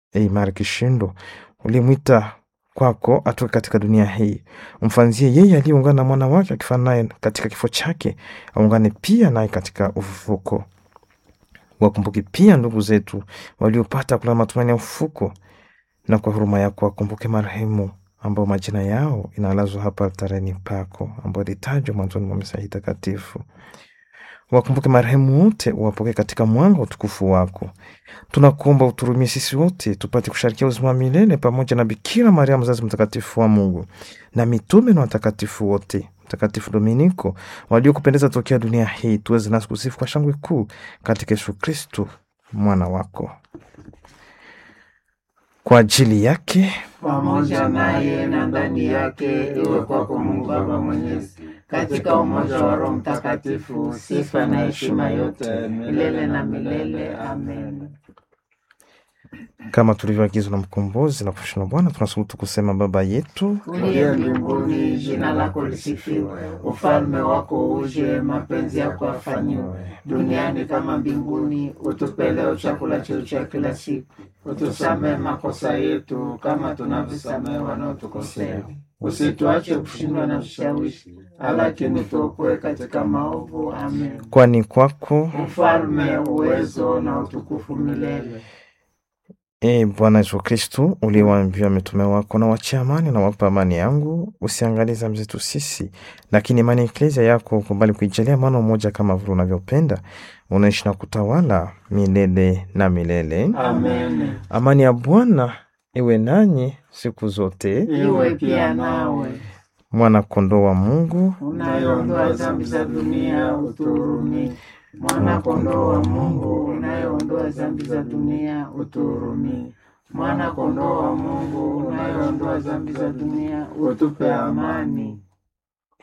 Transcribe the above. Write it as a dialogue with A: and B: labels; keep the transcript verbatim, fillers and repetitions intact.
A: E imara kishindo, ulimwita kwako atoke katika dunia hii. Umfanzie yeye aliyeungana na mwana wake akifana naye katika kifo chake, aungane pia naye katika ufufuko. Wakumbuke pia ndugu zetu waliopata kula matumaini ya ufufuko, na kwa huruma yako wakumbuke marehemu ambao majina yao inalazwa hapa altareni pako, ambao litajwa mwanzoni mwa misa hii takatifu. Wakumbuke marehemu wote, uwapokee katika mwanga utukufu wako. Tunakuomba uturumie sisi wote tupate kusharikia uzima wa milele pamoja na Bikira Maria mzazi mtakatifu wa Mungu, na mitume na watakatifu wote, Mtakatifu Dominiko waliokupendeza tokea dunia hii, tuweze nasi kusifu kwa shangwe kuu katika Yesu Kristo mwana wako. Kwa ajili yake,
B: pamoja naye na ndani yake, iwe kwako Mungu Baba Mwenyezi, katika umoja wa Roho Mtakatifu, sifa na heshima yote milele na milele. Amen.
A: Kama tulivyoagizwa na mkombozi na kufundishwa na Bwana, tunasubutu kusema: Baba yetu
B: uliye mbinguni, jina lako lisifiwe, ufalme wako uje, mapenzi yako yafanywe duniani kama mbinguni. Utupe leo chakula chetu cha kila siku, utusamehe makosa yetu kama tunavyosamehe wanaotukosea, usituache kushindwa na vishawishi, lakini tuokoe katika maovu. Amen.
A: Kwani kwako
B: ufalme, uwezo na utukufu milele.
A: E Bwana Yesu Kristo, uliwaambia mitume wako, na wachia amani na wapa amani yangu, usiangalie dhambi zetu sisi, lakini imani ya Eklezia yako ukubali kuijalia maana umoja kama vile unavyopenda, unaishi na kutawala milele na milele.
B: Amen.
A: Amani ya Bwana iwe nanyi siku zote.
B: Iwe pia nawe.
A: Mwana kondoo wa Mungu,
B: unayeondoa dhambi za dunia, utuhurumie. Mwana kondoo wa Mungu, unayeondoa dhambi za dunia, utuhurumie. Mwana kondoo wa Mungu, unayeondoa dhambi za dunia, utupe amani.